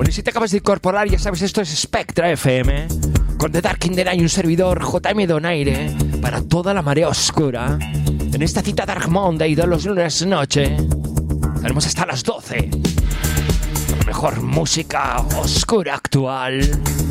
Bueno, y si te acabas de incorporar, ya sabes, esto es Spectra FM, con The Dark in the Night, un servidor JM Donaire, para toda la marea oscura. En esta cita Dark Monday de los lunes noche, tenemos hasta las 12. La mejor música oscura actual.